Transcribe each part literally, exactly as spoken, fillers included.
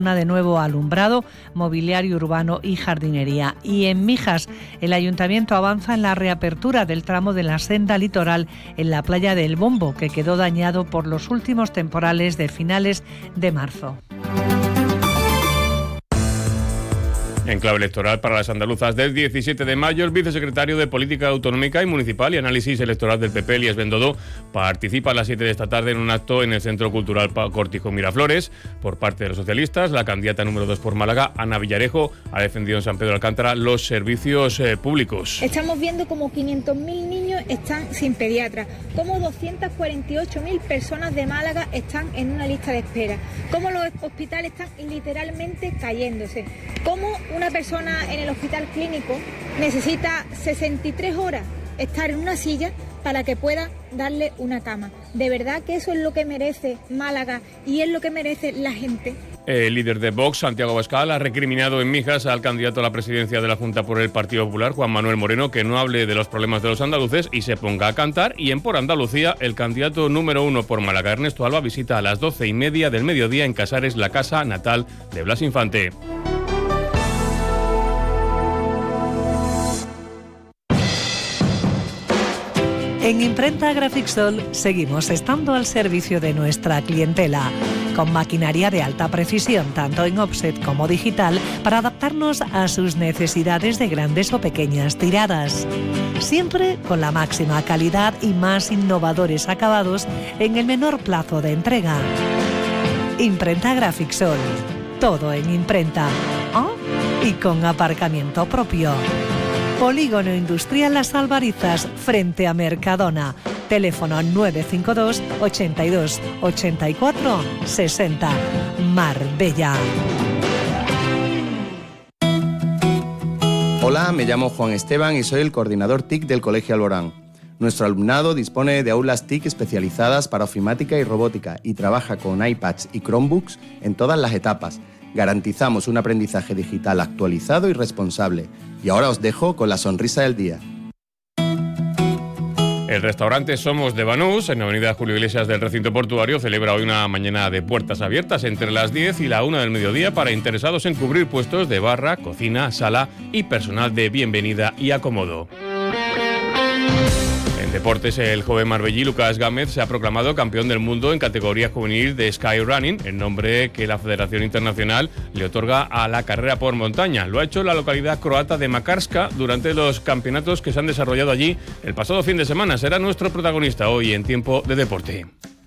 de nuevo alumbrado, mobiliario urbano y jardinería. Y en Mijas, el Ayuntamiento avanza en la reapertura del tramo de la senda litoral en la playa del Bombo, que quedó dañado por los últimos temporales de finales de marzo. En clave electoral para las andaluzas del diecisiete de mayo, el vicesecretario de Política Autonómica y Municipal y Análisis Electoral del P P, Elías Bendodo, participa a las siete de esta tarde en un acto en el Centro Cultural Cortijo Miraflores. Por parte de los socialistas, la candidata número dos por Málaga, Ana Villarejo, ha defendido en San Pedro de Alcántara los servicios eh, públicos. Estamos viendo como quinientos mil niños están sin pediatra, como doscientas cuarenta y ocho mil personas de Málaga están en una lista de espera, como los hospitales están literalmente cayéndose, como una persona en el hospital clínico necesita sesenta y tres horas estar en una silla para que pueda darle una cama. ¿De verdad que eso es lo que merece Málaga y es lo que merece la gente? El líder de Vox, Santiago Abascal, ha recriminado en Mijas al candidato a la presidencia de la Junta por el Partido Popular, Juan Manuel Moreno, que no hable de los problemas de los andaluces y se ponga a cantar. Y en Por Andalucía, el candidato número uno por Málaga, Ernesto Alba, visita a las doce y media del mediodía en Casares la casa natal de Blas Infante. En Imprenta Grafixol seguimos estando al servicio de nuestra clientela, con maquinaria de alta precisión, tanto en offset como digital, para adaptarnos a sus necesidades de grandes o pequeñas tiradas. Siempre con la máxima calidad y más innovadores acabados en el menor plazo de entrega. Imprenta Grafixol, todo en imprenta. ¿Oh? Y con aparcamiento propio. Polígono Industrial Las Albarizas, frente a Mercadona. Teléfono nueve cinco dos, ochenta y dos, ochenta y cuatro, sesenta. Marbella. Hola, me llamo Juan Esteban y soy el coordinador T I C del Colegio Alborán. Nuestro alumnado dispone de aulas T I C especializadas para ofimática y robótica y trabaja con iPads y Chromebooks en todas las etapas. Garantizamos un aprendizaje digital actualizado y responsable. Y ahora os dejo con la sonrisa del día. El restaurante Somos de Banús, en la avenida Julio Iglesias del recinto portuario, celebra hoy una mañana de puertas abiertas entre las diez y la una del mediodía para interesados en cubrir puestos de barra, cocina, sala y personal de bienvenida y acomodo. En deportes, el joven marbellí Lucas Gámez se ha proclamado campeón del mundo en categoría juvenil de Skyrunning, el nombre que la Federación Internacional le otorga a la carrera por montaña. Lo ha hecho en la localidad croata de Makarska durante los campeonatos que se han desarrollado allí el pasado fin de semana. Será nuestro protagonista hoy en Tiempo de Deporte.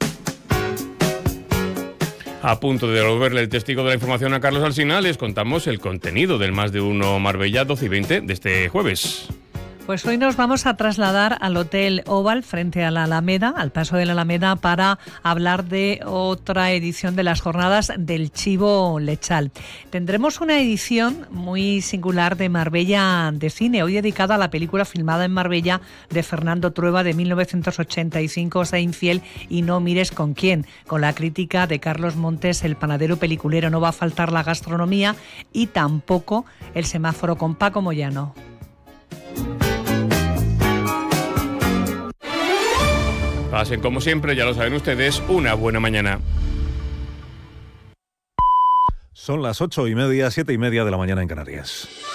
A punto de devolverle el testigo de la información a Carlos Alsina, les contamos el contenido del Más de Uno Marbella doce y veinte de este jueves. Pues hoy nos vamos a trasladar al Hotel Oval frente a la Alameda, al paso de la Alameda, para hablar de otra edición de las jornadas del Chivo Lechal. Tendremos una edición muy singular de Marbella de cine, hoy dedicada a la película filmada en Marbella de Fernando Trueba de mil novecientos ochenta y cinco, Sé infiel y no mires con quién, con la crítica de Carlos Montes, el panadero peliculero. No va a faltar la gastronomía y tampoco el semáforo con Paco Moyano. Pasen, como siempre, ya lo saben ustedes, una buena mañana. Son las ocho y media, siete y media de la mañana en Canarias.